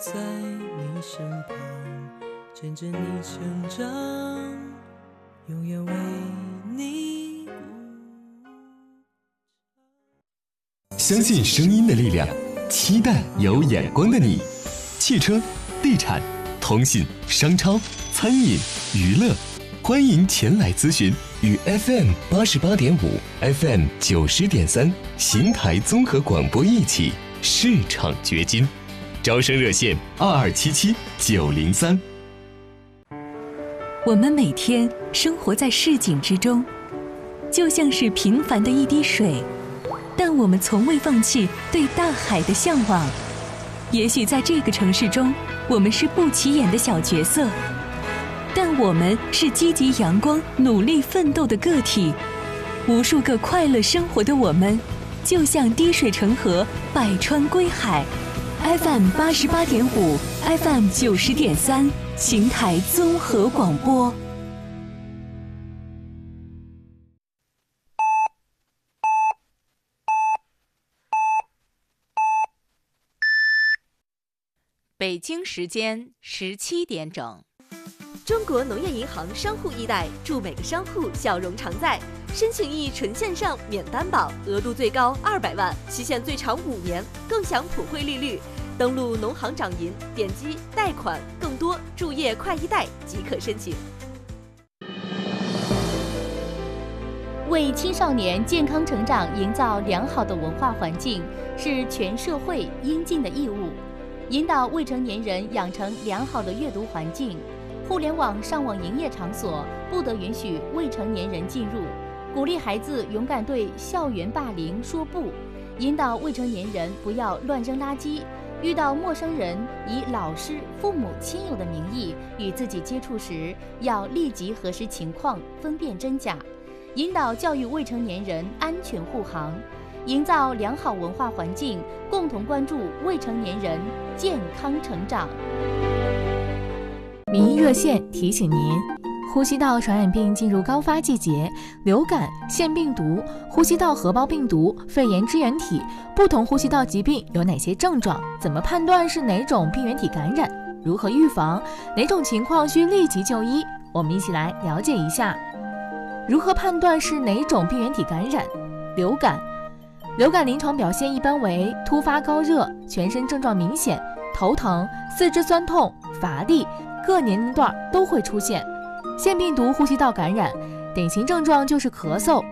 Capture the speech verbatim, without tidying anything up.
在你身旁，见证你成长，永远为你鼓掌。相信声音的力量，期待有眼光的你。汽车、地产、通信、商超、餐饮、娱乐，欢迎前来咨询。与 F M 八十八点五、F M 九十点三邢台综合广播一起市场掘金。招生热线二二七七九零三。 我们每天生活在市井之中，就像是平凡的一滴水，但我们从未放弃对大海的向往。也许在这个城市中，我们是不起眼的小角色，但我们是积极阳光、努力奋斗的个体。无数个快乐生活的我们，就像滴水成河，百川归海。F M 八十八点五 ，F M 九十点三，邢台综合广播。 北京时间十七点整。 中国农业银行商户易贷，祝每个商户笑容常在。申请易纯线上免担保，额度最高二百万，期限最长五年，更享普惠利率。登录农行掌银，点击贷款，更多注页快易贷即可申请。 为青少年健康成长营造良好的文化环境，是全社会应尽的义务。引导未成年人养成良好的阅读环境，互联网上网营业场所不得允许未成年人进入，鼓励孩子勇敢对校园霸凌说不，引导未成年人不要乱扔垃圾，遇到陌生人以老师、父母、亲友的名义与自己接触时，要立即核实情况，分辨真假，引导教育未成年人安全护航，营造良好文化环境，共同关注未成年人健康成长。 民意热线提醒您，呼吸道传染病进入高发季节，流感、腺病毒、呼吸道合胞病毒、肺炎支原体，不同呼吸道疾病有哪些症状？怎么判断是哪种病原体感染？如何预防？哪种情况需立即就医？我们一起来了解一下。如何判断是哪种病原体感染？流感。流感临床表现一般为突发高热，全身症状明显，头疼、四肢酸痛、乏力，各年龄段都会出现。腺病毒呼吸道感染典型症状就是咳嗽、